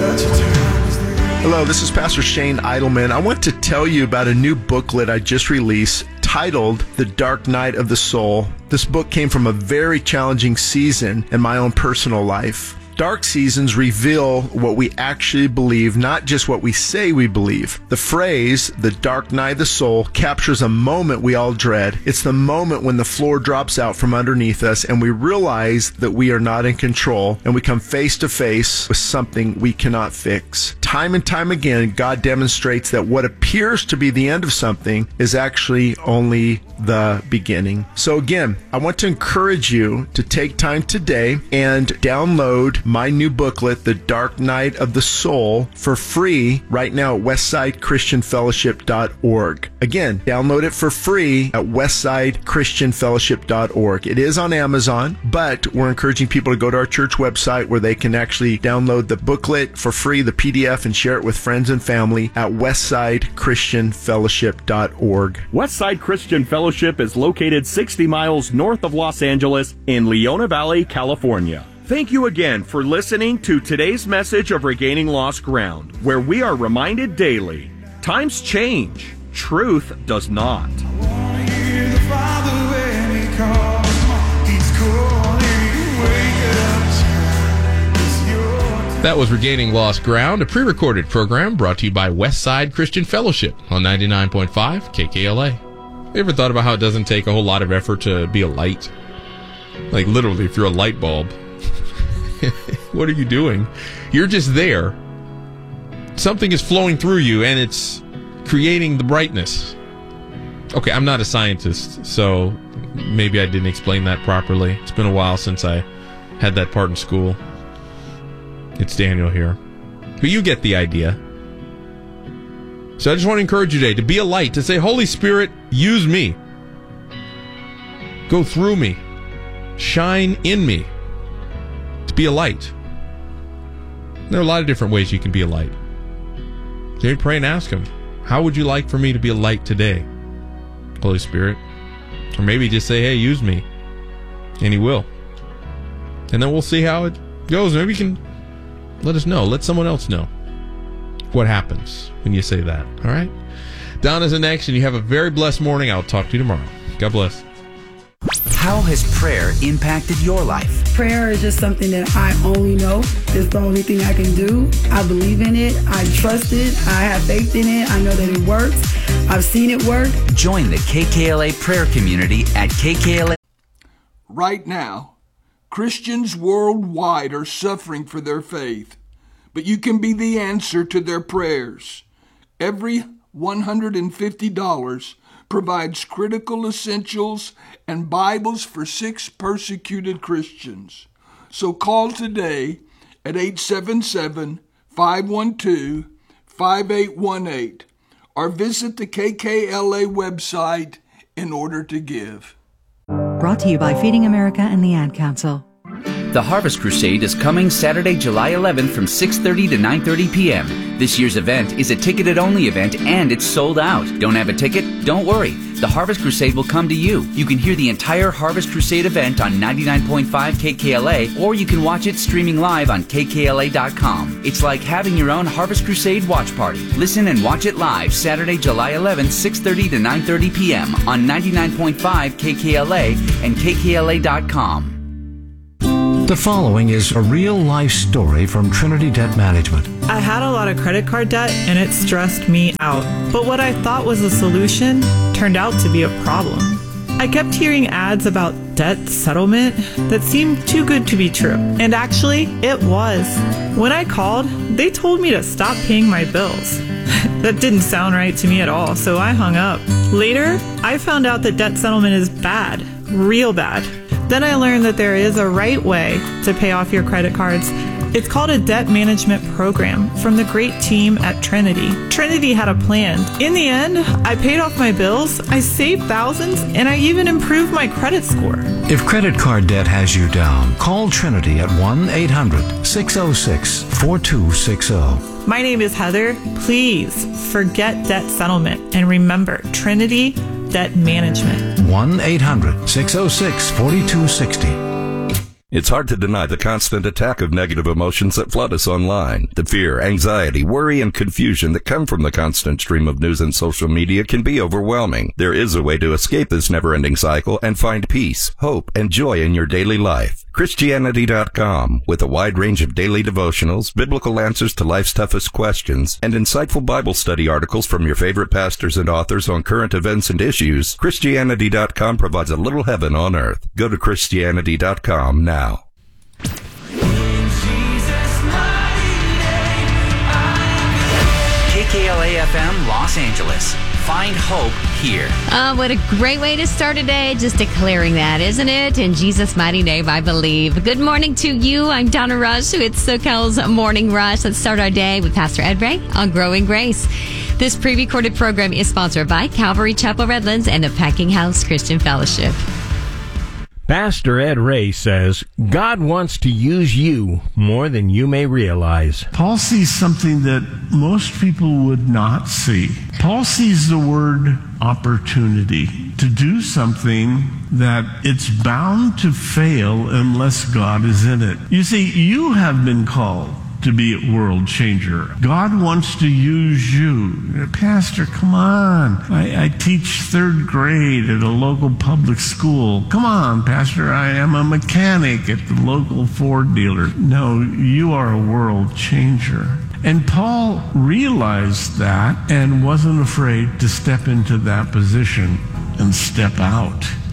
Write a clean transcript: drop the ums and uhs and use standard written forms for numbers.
Hello, this is Pastor Shane Idleman. I want to tell you about a new booklet I just released titled The Dark Night of the Soul. This book came from a very challenging season in my own personal life. Dark seasons reveal what we actually believe, not just what we say we believe. The phrase, the dark night of the soul, captures a moment we all dread. It's the moment when the floor drops out from underneath us and we realize that we are not in control and we come face to face with something we cannot fix. Time and time again, God demonstrates that what appears to be the end of something is actually only the beginning. So again, I want to encourage you to take time today and download my new booklet, The Dark Night of the Soul, for free right now at westsidechristianfellowship.org. Again, download it for free at westsidechristianfellowship.org. It is on Amazon, but we're encouraging people to go to our church website where they can actually download the booklet for free, the PDF, and share it with friends and family at westsidechristianfellowship.org. Westside Christian Fellowship is located 60 miles north of Los Angeles in Leona Valley, California. Thank you again for listening to today's message of Regaining Lost Ground, where we are reminded daily, times change, truth does not. That was Regaining Lost Ground, a pre-recorded program brought to you by Westside Christian Fellowship on 99.5 KKLA. You ever thought about how it doesn't take a whole lot of effort to be a light? Like literally, if you're a light bulb, what are you doing? You're just there. Something is flowing through you and it's creating the brightness. Okay, I'm not a scientist, so maybe I didn't explain that properly. It's been a while since I had that part in school. It's Daniel here. But you get the idea. So I just want to encourage you today to be a light, to say, Holy Spirit, use me. Go through me. Shine in me. To be a light. There are a lot of different ways you can be a light. So you pray and ask Him, how would you like for me to be a light today, Holy Spirit? Or maybe just say, hey, use me. And He will. And then we'll see how it goes. Maybe you can let us know. Let someone else know what happens when you say that. All right? Donna's the next, and you have a very blessed morning. I'll talk to you tomorrow. God bless. How has prayer impacted your life? Prayer is just something that I only know. It's the only thing I can do. I believe in it. I trust it. I have faith in it. I know that it works. I've seen it work. Join the KKLA prayer community at KKLA. Right now, Christians worldwide are suffering for their faith, but you can be the answer to their prayers. Every $150 provides critical essentials and Bibles for 6 persecuted Christians. So call today at 877-512-5818 or visit the KKLA website in order to give. Brought to you by Feeding America and the Ad Council. The Harvest Crusade is coming Saturday, July 11th from 6:30 to 9:30 p.m. This year's event is a ticketed-only event and it's sold out. Don't have a ticket? Don't worry. The Harvest Crusade will come to you. You can hear the entire Harvest Crusade event on 99.5 KKLA, or you can watch it streaming live on KKLA.com. It's like having your own Harvest Crusade watch party. Listen and watch it live Saturday, July 11th, 6:30 to 9:30 p.m. on 99.5 KKLA and KKLA.com. The following is a real-life story from Trinity Debt Management. I had a lot of credit card debt and it stressed me out. But what I thought was a solution turned out to be a problem. I kept hearing ads about debt settlement that seemed too good to be true. And actually, it was. When I called, they told me to stop paying my bills. That didn't sound right to me at all, so I hung up. Later, I found out that debt settlement is bad, real bad. Then I learned that there is a right way to pay off your credit cards. It's called a debt management program from the great team at Trinity. Trinity had a plan. In the end, I paid off my bills, I saved thousands, and I even improved my credit score. If credit card debt has you down, call Trinity at 1-800-606-4260. My name is Heather. Please forget debt settlement and remember Trinity Debt Management. 1-800-606-4260. It's hard to deny the constant attack of negative emotions that flood us online. The fear, anxiety, worry, and confusion that come from the constant stream of news and social media can be overwhelming. There is a way to escape this never-ending cycle and find peace, hope, and joy in your daily life. Christianity.com, with a wide range of daily devotionals, biblical answers to life's toughest questions, and insightful Bible study articles from your favorite pastors and authors on current events and issues, Christianity.com provides a little heaven on earth. Go to Christianity.com now. KKLA FM Los Angeles. Find hope here. What a great way to start a day, just declaring that, isn't it? In Jesus' mighty name, I believe. Good morning to you. I'm Donna Rush. It's SoCal's Morning Rush. Let's start our day with Pastor Ed Ray on Growing Grace. This pre-recorded program is sponsored by Calvary Chapel Redlands and the Packing House Christian Fellowship. Pastor Ed Ray says, God wants to use you more than you may realize. Paul sees something that most people would not see. Paul sees the word opportunity to do something that it's bound to fail unless God is in it. You see, you have been called to be a world changer. God wants to use you. Pastor, come on. I teach third grade at a local public school. Come on, Pastor, I am a mechanic at the local Ford dealer. No, you are a world changer. And Paul realized that and wasn't afraid to step into that position and step out.